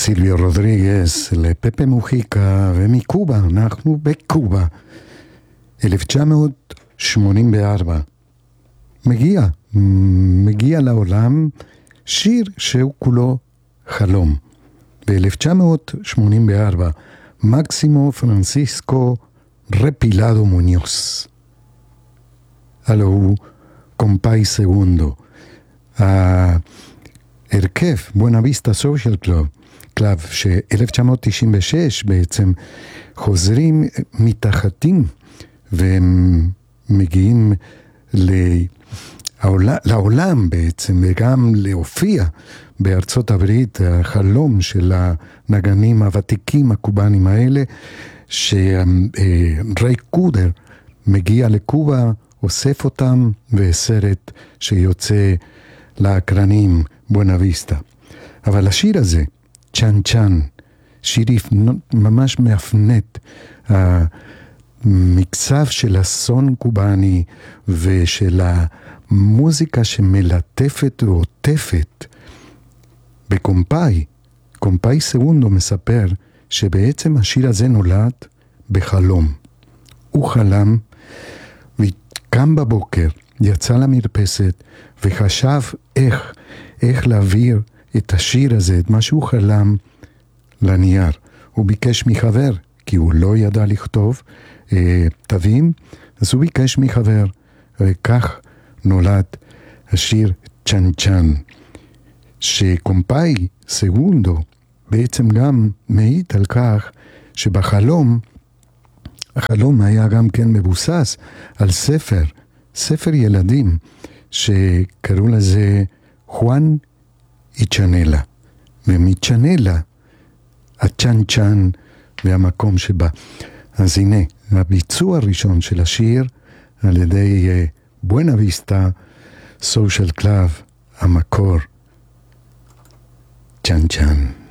סילביו רודריגס לפפה מוחיקה, ומקובה, אנחנו בקובה. 1984. מגיע לעולם שיר שהוא כולו חלום. ב-1984, מקסימו פרנסיסקו רפילדו מוניוס. הלו הוא קומפאי סגונדו. ההרכב, בואנה ויסטה סושיאל קלאב, ש-1996 בעצם חוזרים מתחתים, והם מגיעים לעולם בעצם, וגם להופיע בארצות הברית. החלום של הנגנים הוותיקים הקובנים האלה, שריי קודר מגיע לקובה, אוסף אותם, וסרט שיוצא לאקרנים, בואנה ויסטה. אבל השיר הזה, צ'אן צ'אן, שיר ממש מאפנת, המקצב של הסון קובני ושל המוזיקה שמלטפת ועוטפת בקומפאי. קומפאי סגונדו מספר שבעצם השיר הזה נולד בחלום. הוא חלם וקם בבוקר, יצא למרפסת וחשב איך להעביר את השיר הזה, את מה שהוא חלם, לנייר. הוא ביקש מחבר, כי הוא לא ידע לכתוב תווים, אז הוא ביקש מחבר, וכך נולד השיר צ'אן צ'אן, שקומפאי סגונדו בעצם גם מעיד על כך שבחלום, החלום היה גם כן מבוסס על ספר ילדים, שקראו לזה חואן איצ'נלה, ומצ'נלה הצ'אן צ'אן והמקום שבה. אז הנה, הביצוע הראשון של השיר על ידי בואנה ויסטה סושיאל קלאב, המקור, צ'אן צ'אן.